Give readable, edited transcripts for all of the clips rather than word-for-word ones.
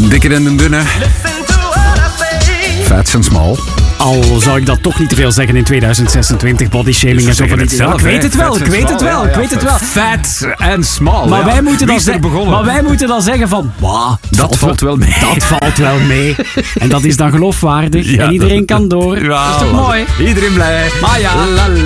De dikke en de dunne. Fats and small. Al zou ik dat toch niet te veel zeggen in 2026, bodyshaming en zo van die dingen. Ik weet het wel, ik weet het wel. Fat and small. Maar wij moeten Wie is er begonnen? Maar wij moeten dan zeggen van, Dat valt wel mee. Dat valt wel mee. En dat is dan geloofwaardig. Ja, en iedereen kan door. Ja, dat is toch mooi? Iedereen blij. Maar ja.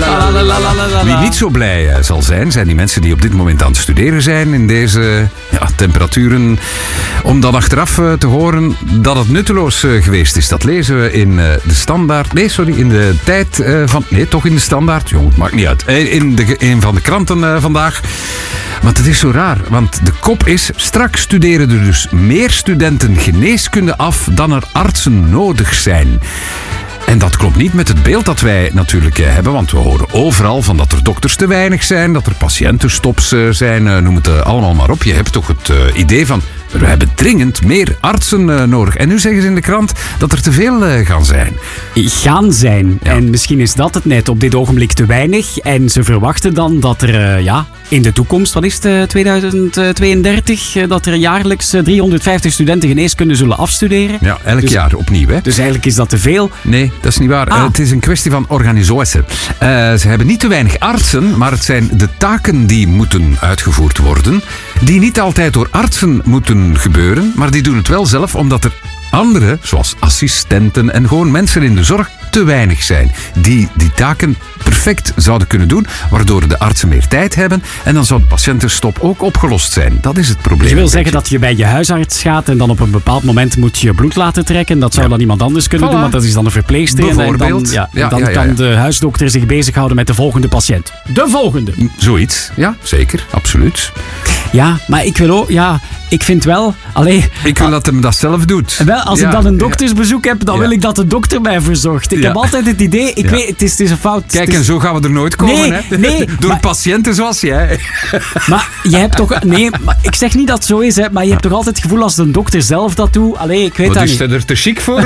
Wie niet zo blij zal zijn die mensen die op dit moment aan het studeren zijn in deze temperaturen. Om dan achteraf te horen dat het nutteloos geweest is. Dat lezen we in de Standaard. In de tijd van... Nee, toch in de Standaard. Jongen, het maakt niet uit. In een van de kranten vandaag. Want het is zo raar. Want de kop is... Straks studeren er dus meer studenten geneeskunde af dan er artsen nodig zijn. En dat klopt niet met het beeld dat wij natuurlijk hebben. Want we horen overal van dat er dokters te weinig zijn. Dat er patiëntenstops zijn. Noem het allemaal maar op. Je hebt toch het idee van... We hebben dringend meer artsen nodig. En nu zeggen ze in de krant dat er te veel gaan zijn. Gaan zijn. Ja. En misschien is dat het net op dit ogenblik te weinig. En ze verwachten dan dat er in de toekomst, wat is het, 2032, dat er jaarlijks 350 studenten geneeskunde zullen afstuderen. Ja, elk jaar opnieuw. Hè? Dus eigenlijk is dat te veel. Nee, dat is niet waar. Het is een kwestie van organisatie. Ze hebben niet te weinig artsen, maar het zijn de taken die moeten uitgevoerd worden. Die niet altijd door artsen moeten gebeuren, maar die doen het wel zelf, omdat er anderen, zoals assistenten en gewoon mensen in de zorg, te weinig zijn. Die taken perfect zouden kunnen doen, waardoor de artsen meer tijd hebben en dan zou de patiëntenstop ook opgelost zijn. Dat is het probleem. Dus je wil zeggen dat je bij je huisarts gaat en dan op een bepaald moment moet je bloed laten trekken. Dat zou dan iemand anders kunnen doen, want dat is dan een verpleegster. Bijvoorbeeld. En dan kan de huisdokter zich bezighouden met de volgende patiënt. De volgende. Zoiets, ja, zeker, absoluut. Ja, maar ik wil ook, ik vind wel... Ik wil dat hem dat zelf doet. Wel, als ik dan een doktersbezoek heb, dan wil ik dat de dokter mij verzorgt. Ik heb altijd het idee, ik weet, het is een fout. Kijk, en zo gaan we er nooit komen, hè? Nee. Door patiënten zoals jij. Maar je hebt toch... Nee, maar ik zeg niet dat het zo is, hè, maar je hebt toch altijd het gevoel als de dokter zelf dat doet. Ik weet dat niet. Is er te chic voor?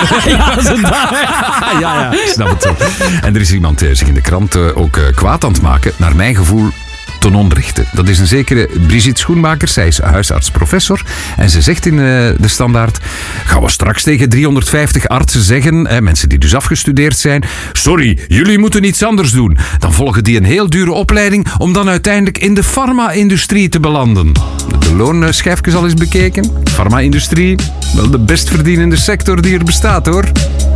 Ja, ik snap het zo. En er is iemand zich in de krant ook kwaad aan het maken, naar mijn gevoel, ten onrechte. Dat is een zekere Brigitte Schoenmakers. Zij is huisarts-professor. En ze zegt in de Standaard... Gaan we straks tegen 350 artsen zeggen... mensen die dus afgestudeerd zijn... Sorry, jullie moeten iets anders doen. Dan volgen die een heel dure opleiding... om dan uiteindelijk in de farma-industrie te belanden. De loonschijfjes al eens bekeken. Farma-industrie, wel de best verdienende sector die er bestaat, hoor.